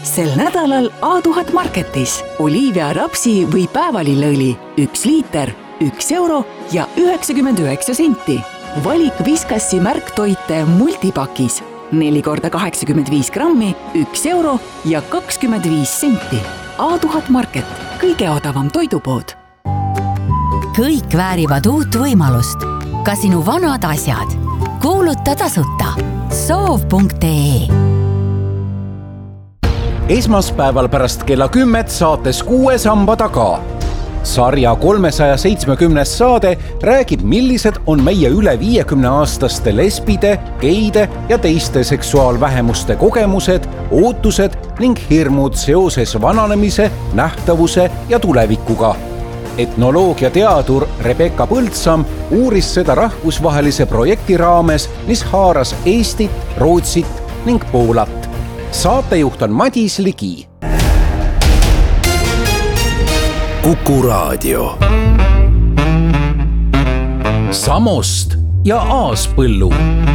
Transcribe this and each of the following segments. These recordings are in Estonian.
Sel nädalal A1000 Marketis oliivia, rapsi või päevalilleõli 1 liiter, 1 euro ja 99 senti. Valik Viskassi märktoite multipakis 4 × 85 grammi, 1 euro ja 25 senti. A1000 Market, kõige odavam toidupood. Kõik väärivad uut võimalust. Ka sinu vanad asjad. Kuuluta tasuta. Soov.ee. Esmaspäeval pärast kella 10 saates 6 samba taga. Sarja 370 saade räägib, millised on meie üle 50-aastaste lesbide, geide ja teiste seksuaalvähemuste kogemused, ootused ning hirmud seoses vananemise, nähtavuse ja tulevikuga. Etnoloogiateadur Rebecca Põldsam uuris seda rahvusvahelise projekti raames, mis haaras Eestit, Rootsit ning Poolat. Saatejuht on Madis Ligi. Kuku Raadio. Samost ja Aaspõllu.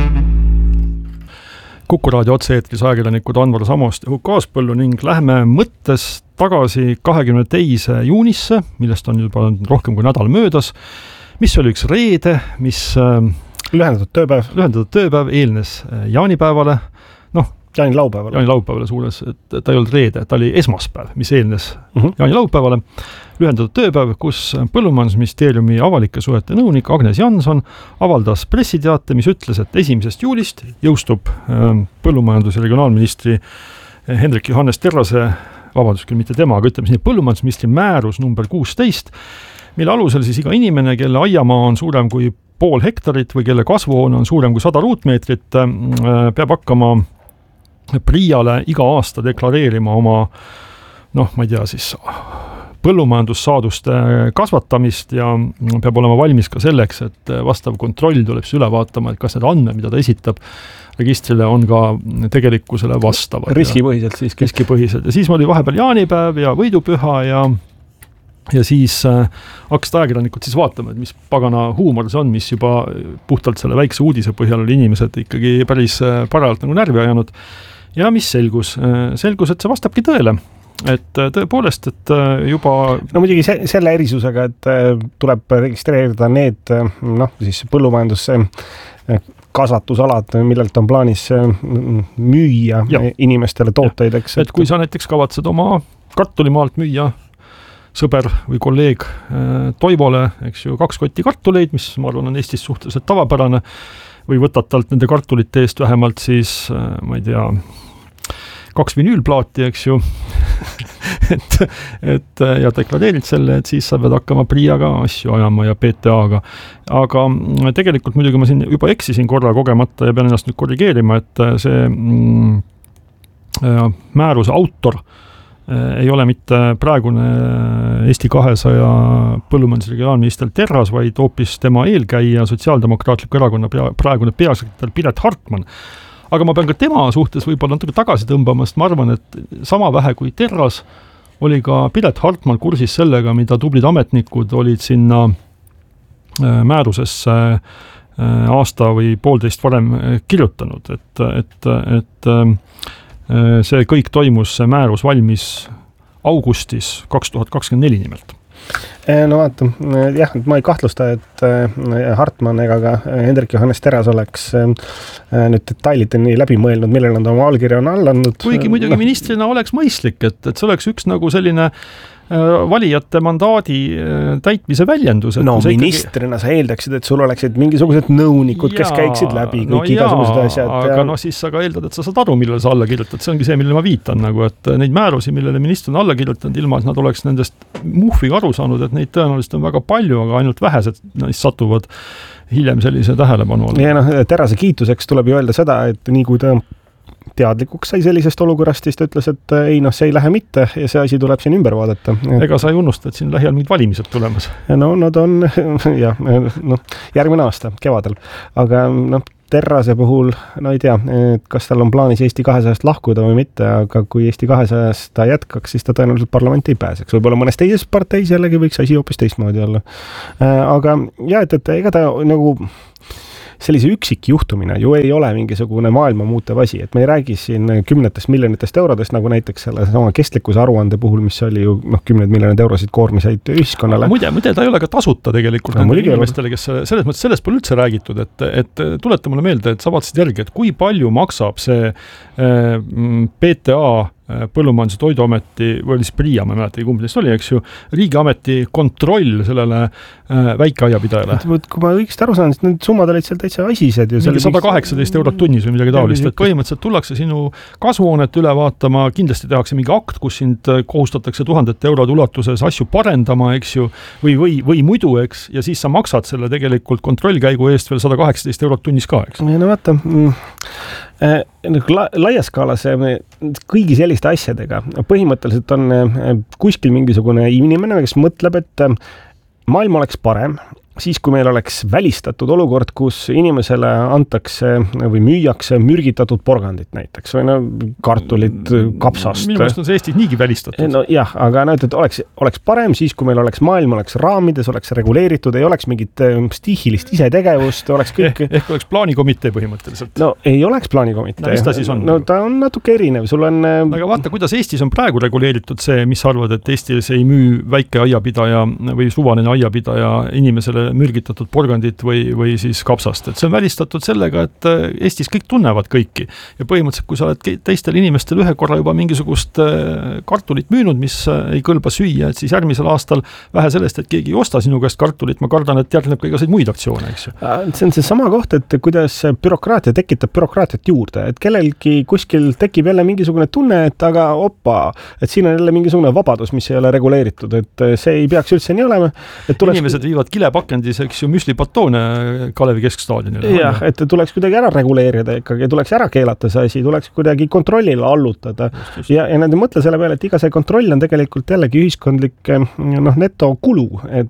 Kuku Raadio otse-eetris ajakirjanikud Anvar Samost ja Huko Aaspõllu ning lähme mõttes tagasi 22. juunisse, millest on juba rohkem kui nädal möödas, mis oli üks reede, mis lühendatud tööpäev eelnes jaanipäevale, jaanilaupäevale suures, et ta ei olnud reede, ta oli esmaspäev, mis eelnes jaanilaupäevale, lühendatud tööpäev, kus Põllumajandusministeeriumi avalike suhete nõunik Agnes Janson avaldas pressiteate, mis ütles, et 1. juulist jõustub põllumajandus- ja regionaalministri Hendrik Johannes Terrase, vabandust küll mitte tema, aga ütleme siin põllumajandusministri määrus number 16, mille alusel siis iga inimene, kelle aiamaa on suurem kui 0,5 hektarit või kelle kasvuhoone on suurem kui 100 ruutmeetrit, peab hakkama PRIA-le iga aasta deklareerima oma, ma ei tea siis, põllumajandussaaduste kasvatamist ja peab olema valmis ka selleks, et vastav kontroll tuleb siis üle vaatama, et kas need andmed, mida ta esitab registrile, on ka tegelikkusele vastavad. Riskipõhiselt siiski. Riskipõhiselt. Ja siis oli vahepeal jaanipäev ja võidupüha ja siis hakkasid ajakirjanikud siis vaatama, et mis pagana huumor see on, mis juba puhtalt selle väikse uudise põhjal oli inimesed ikkagi päris parajalt nagu närvi ajanud. Ja mis selgus? Selgus, et see vastabki tõele. Et tõepoolest, et juba... No muidugi selle erisusega, et tuleb registreerida need siis põllumajandusse kasvatusalad, millelt on plaanis müüa inimestele tooteid, eks. Et kui sa näiteks kavatsed oma kartulimaalt müüa sõber või kolleeg Toivole, eks ju, 2 kotti kartuleid, mis ma arvan on Eestis suhteliselt tavapärane, või võtad talt nende kartulite eest vähemalt siis, ma ei tea, 2 vinüülplaati, eks ju, et ja deklareerid selle, et siis sa pead hakkama PRIA-ga asju ajama ja PTA-ga. Aga tegelikult muidugi ma siin juba eksisin korra kogemata ja pean ennast nüüd korrigeerima, et see määruse autor ei ole mitte praegune Eesti 200 põllumajandus- ja regionaalminister Terras, vaid hoopis tema eelkäija Sotsiaaldemokraatliku erakonna praegune peasekretär Piret Hartman. Aga ma pean ka tema suhtes võib-olla natuke tagasi tõmbama, sest ma arvan, et sama vähe kui Terras oli ka Piret Hartman kursis sellega, mida tublid ametnikud olid sinna määrusesse aasta või 1,5 varem kirjutanud, et see kõik toimus, see määrus valmis augustis 2024 nimelt. No vaata, jah, ma ei kahtlusta, et Hartman ega ka Hendrik Johannes Terras oleks nüüd detailideni läbi mõelnud, millele nad oma allkirja on all andnud. Kuigi muidugi ministrina oleks mõistlik, et see oleks üks nagu selline valijate mandaadi täitmise väljendus. No ministrina sa eeldaksid, et sul oleksid mingisugused nõunikud, kes käiksid läbi kõik igasugused asjad. Aga siis sa ka eeldad, et sa saad aru, millele sa alla kirjutad. See ongi see, millele ma viitan, nagu, et neid määrusi, millele minister on alla kirjutanud, ilma, et nad oleks nendest muhviga aru saanud, et neid tõenäoliselt on väga palju, aga ainult vähesed neist satuvad hiljem sellise tähelepanu alla. Ja Terrase kiituseks tuleb ju öelda seda, et nii kui ta teadlikuks sai sellisest olukorrast, siis ta ütles, et ei, see ei lähe mitte ja see asi tuleb siin ümber vaadata. Ega sa ei unusta, et siin lähiajal mingid valimised tulemas? No nad on, järgmine aasta, kevadel. Aga Terrase puhul, ei tea, kas tal on plaanis Eesti 200-st lahkuda või mitte, aga kui Eesti 200-st ta jätkaks, siis ta tõenäoliselt parlamenti ei pääseks. Võib-olla mõnes teises parteis jällegi võiks asi hoopis teistmoodi olla. Aga jah, et ega ta nagu sellise üksikjuhtumina ju ei ole mingisugune maailma muutev asi, et me ei räägi siin 10 miljonitest eurodest, nagu näiteks selle sama kestlikkuse aruande puhul, mis oli ju 10 miljonid eurosid koormiseid ühiskonnale. Muide, ta ei ole ka tasuta tegelikult inimestele, kes selles mõttes sellest pole üldse räägitud, et tuleta mulle meelde, et sa vaatasid järgi, et kui palju maksab see PTA Põllumajandus- ja Toiduameti või oli PRIA, ma ei mäleta, kumb neist oli, eks ju, riigiameti kontroll sellele väikeaiapidajale. Kui ma õigesti aru saan, siis need summad olid seal täitsa asised. Ju 118 eurot tunnis või midagi taolist, et põhimõtteliselt tullakse sinu kasvuhoonet üle vaatama, kindlasti tehakse mingi akt, kus sind kohustatakse 1000 eurod ulatuses asju parendama, eks ju, või muidu, eks, ja siis sa maksad selle tegelikult kontrollkäigu eest veel 118 eurot tunnis ka, eks. No vaata, laias skaalas kõigi selliste asjadega põhimõtteliselt on kuskil mingisugune inimene, kes mõtleb, et maailm oleks parem siis, kui meil oleks välistatud olukord, kus inimesele antakse või müüakse mürgitatud porgandit näiteks või kartulit, kapsast. Minu meelest on see Eestis niigi välistatud. No jah, aga et oleks parem siis, kui meil oleks maailm, oleks raamides, oleks reguleeritud, ei oleks mingit stihilist isetegevust, oleks kõik... Ehk oleks plaanikomitee põhimõtteliselt. No ei oleks plaanikomitee. No mis ta siis on? No ta on natuke erinev, sul on... Aga vaata, kuidas Eestis on praegu reguleeritud see, mis arvad, et Eestis ei müü väike aiapidaja või suvaline aiapidaja inimesele mürgitatud porgandit või siis kapsast. Et see on välistatud sellega, et Eestis kõik tunnevad kõiki. Ja põhimõtteliselt, kui sa oled teistel inimestel ühe korra juba mingisugust kartulit müünud, mis ei kõlba süüa, et siis järgmisel aastal vähe sellest, et keegi ei osta sinu käest kartulit, ma kardan, et järgneb ka igasuguseid muid aktsioone, eks ju. See on see sama koht, et kuidas bürokraatia tekitab bürokraatiat juurde, et kellelgi kuskil tekib jälle mingisugune tunne, et aga et siin on jälle mingisugune vabadus, mis ei ole reguleeritud, et see ei peaks üldse nii olema. Inimesed viivad kilepakendis, eks ju, müslipatoone Kalevi keskstaadionile. Jah, et tuleks kuidagi ära reguleerida ikkagi, tuleks ära keelata see asi, tuleks kuidagi kontrollile allutada. Ja nad ei mõtle selle peale, et iga see kontroll on tegelikult jällegi ühiskondlik netokulu,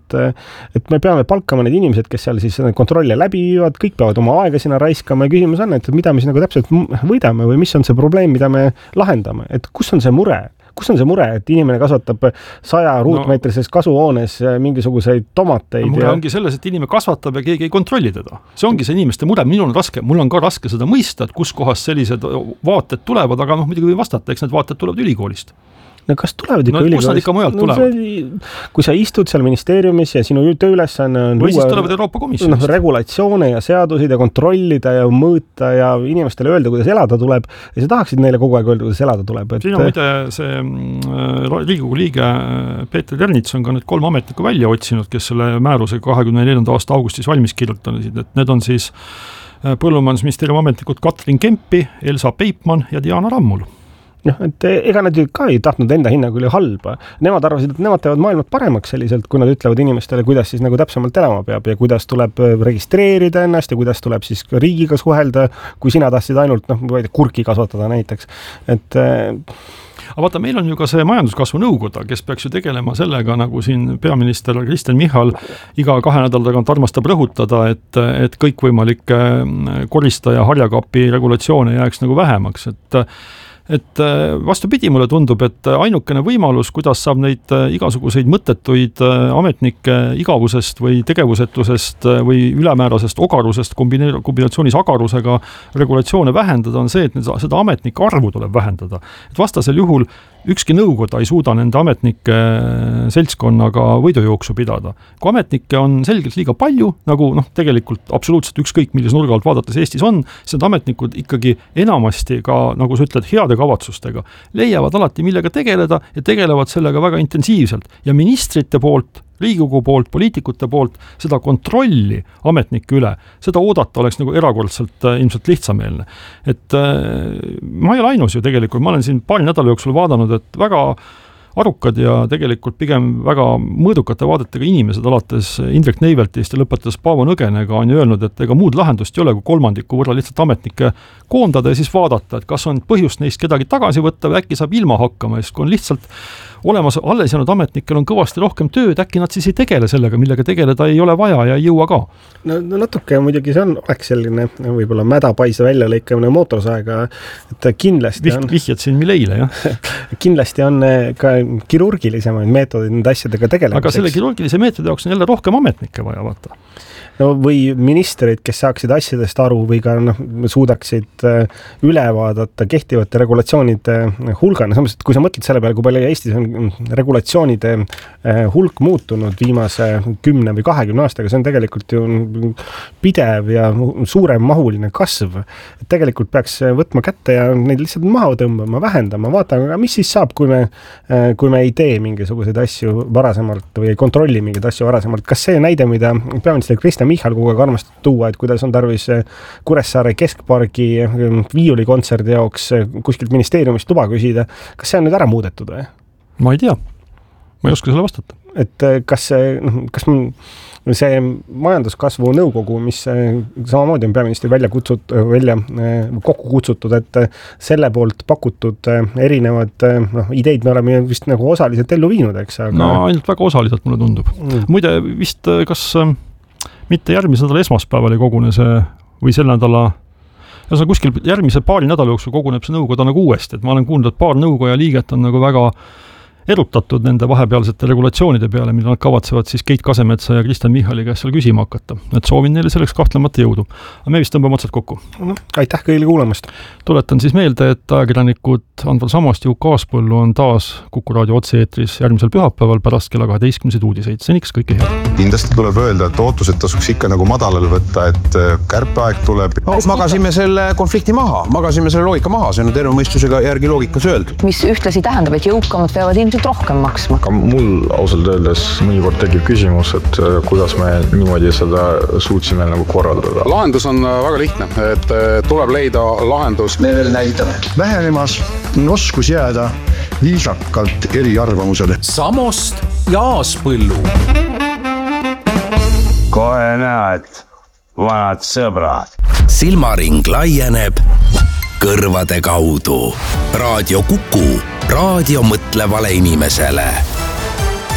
et me peame palkama need inimesed, kes seal siis kontrolle läbi viivad, kõik peavad oma aega sinna raiskama ja küsimus on, et mida me siis täpselt võidame või mis on see probleem, mida me lahendame, et kus on see mure? Kus on see mure, et inimene kasvatab 100 ruutmeetrises kasuhoones mingisuguseid tomateid? Mure ongi selles, et inimene kasvatab ja keegi ei kontrolli teda. See ongi see inimeste mure. Mul on ka raske seda mõista, et kus kohas sellised vaated tulevad, aga muidugi võin vastata, eks need vaated tulevad ülikoolist. No kas tulevad ikka ülikoolist? Kus nad ikka mujalt tulevad? Kui sa istud seal ministeeriumis ja sinu tööülesanne on või siis tulevad Euroopa Komisjonist. Regulatsioone ja seadusid ja kontrollida ja mõõta ja inimestele öelda, kuidas elada tuleb ja sa tahaksid neile kogu aeg öelda, kuidas elada tuleb. Siin on muide see Riigikogu liige Peeter Ernits on ka need 3 ametnikku välja otsinud, kes selle määruse 24. aasta augustis valmis kirjutasid, et need on siis Põllumajandusministeeriumi ametnikud Katrin Kempi, Elsa Peipmann ja Diana Rammul. Et ega nad ju ka ei tahtnud enda hinnangul ju halba. Nemad arvasid, et nemad teevad maailmad paremaks selliselt, kui nad ütlevad inimestele, kuidas siis täpsemalt elama peab ja kuidas tuleb registreerida ennast ja kuidas tuleb siis riigiga suhelda, kui sina tahtsid ainult kurki kasvatada näiteks. Aga vaata, meil on ju ka see majanduskasvu nõukoda, kes peaks ju tegelema sellega, nagu siin peaminister Kristen Michal iga 2 nädala tagant armastab rõhutada, et kõikvõimalikke koristaja harjakapi regulatsioone jääks vähemaks, et vastupidi, mulle tundub, et ainukene võimalus, kuidas saab neid igasuguseid mõttetuid ametnike igavusest või tegevusetusest või ülemäärasest ogarusest kombinatsioonis agarusega regulatsioone vähendada, on see, et seda ametnike arvu tuleb vähendada. Et vastasel juhul ükski nõukoda ei suuda nende ametnike seltskonnaga võidujooksu pidada. Kui ametnikke on selgelt liiga palju, nagu tegelikult absoluutselt ükskõik, millise nurga alt vaadates Eestis on, siis need ametnikud ikkagi enamasti ka, nagu sa ütled, heade kavatsustega leiavad alati, millega tegeleda ja tegelevad sellega väga intensiivselt. Ja ministrite poolt, Riigikogu poolt, poliitikute poolt seda kontrolli ametnike üle, seda oodata oleks erakordselt ilmselt lihtsameelne. Et ma ei ole ainus ju tegelikult, ma olen siin paari nädala jooksul vaadanud, et väga arukad ja tegelikult pigem väga mõõdukate vaadetega inimesed alates Indrek Neiveltist ja lõpetas Paavo Nõgenega on ju öelnud, et ega muud lahendust ei ole, kui 3 võrra lihtsalt ametnikke koondada ja siis vaadata, et kas on põhjust neist kedagi tagasi võtta või äkki saab ilma hakkama, sest kui on lihtsalt olemas alles jäänud ametnikel on kõvasti rohkem tööd, äkki nad siis ei tegele sellega, millega tegeleda ei ole vaja ja ei jõua ka. No natuke muidugi see oleks selline võib-olla mädapaise väljalõikamine mootorsaega, et kindlasti on... Vihjad siin Mileile, jah? Kindlasti on ka kirurgilisemaid meetodid nende asjadega tegelemiseks. Aga selle kirurgilise meetodi jaoks on jälle rohkem ametnikke vaja, vaata. no või ministreid, kes saaksid asjadest aru või ka suudaksid üle vaadata kehtivate regulatsioonide hulga. Samas, et kui sa mõtled selle peale, kui palju Eestis on regulatsioonide hulk muutunud viimase 10 või 20 aastaga, see on tegelikult ju pidev ja suurem mahuline kasv. Et tegelikult peaks võtma kätte ja neid lihtsalt maha tõmbama, vähendama, vaatama, mis siis saab, kui me ei tee mingisuguseid asju varasemalt või ei kontrolli mingeid asju varasemalt. Kas see näide, mida peaminister Kristen Michal kogu aeg armastab tuua, et kuidas on tarvis Kuressaare keskpargi viiulikontserdi jaoks kuskilt ministeeriumist luba küsida, kas see on nüüd ära muudetud või? Ma ei tea. Ma ei oska selle vastata. Et kas see majanduskasvu nõukogu, mis samamoodi on peaministri kokku kutsutud, et selle poolt pakutud erinevad ideid me oleme vist nagu osaliselt ellu viinud, eks? Aga... No ainult väga osaliselt mulle tundub. Muide, vist kas mitte järgmise nädala esmaspäeval ei kogune see või selle nädala kuskil järgmise paari nädala jooksul koguneb see nõukoda nagu uuesti, et ma olen kuulnud, et paar nõukoja liiget on nagu väga erutatud nende vahepealsete regulatsioonide peale, mida nad kavatsevad siis Keit Kasemetsa ja Kristen Michali käest seal küsima hakata. Et soovin neile selleks kahtlemata jõudu. Aga me vist tõmbame otsad kokku. Aitäh kõigile kuulamast. Tuletan siis meelde, et ajakirjanikud Andval Samost ja Juuk Aaspõllu on taas Kuku Raadio otse-eetris järgmisel pühapäeval pärast kella 12 uudiseid. Seniks kõike head. Kindlasti tuleb öelda, et ootused tasuks ikka nagu madalal võtta, et kärpeaeg tuleb. Magasime selle konflikti maha, magasime selle loogika maha, see on terve mõistusega järgi loogikas öeldud. Mis ühtlasi tähendab, et jõukamad peavad ilmselt rohkem maksma. Ka mul ausalt öeldes mõnikord tekib küsimus, et kuidas me niimoodi seda suutsime nagu korraldada. Lahendus on väga lihtne, et tuleb leida lahendus. Me veel näitame. Vähenemas oskus jääda viisakalt eri arvamusele. Samost ja Aaspõllu. Kohe näed, vanad sõbrad. Silmaring laieneb kõrvade kaudu. Raadio Kuku, raadio mõtlevale inimesele.